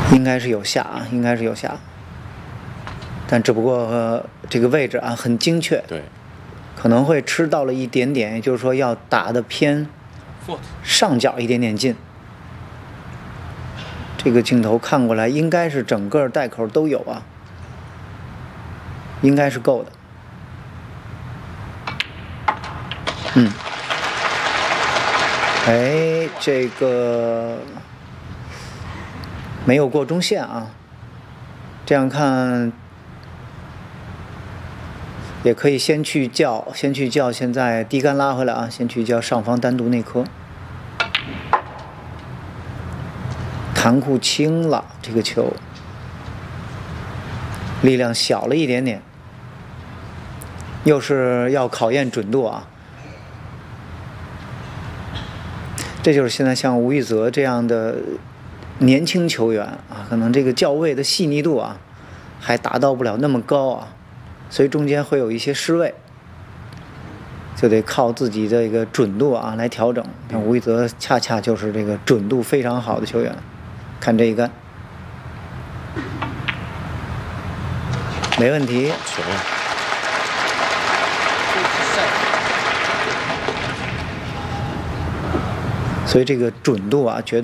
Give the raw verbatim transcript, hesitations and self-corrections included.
应该是有下啊，应该是有下，但只不过、呃、这个位置啊很精确， 对， 可能会吃到了一点点，也就是说要打的偏上角一点点近。这个镜头看过来应该是整个袋口都有啊，应该是够的。嗯，哎，这个没有过中线啊，这样看也可以先去叫，先去叫，现在低杆拉回来啊，先去叫上方单独内科。弹库轻了，这个球力量小了一点点，又是要考验准度啊。这就是现在像吴玉泽这样的年轻球员啊，可能这个叫位的细腻度啊，还达到不了那么高啊，所以中间会有一些失位，就得靠自己的一个准度啊来调整。像吴玉泽恰恰就是这个准度非常好的球员。看这一杆，没问题。 球。 所以这个准度啊，绝对。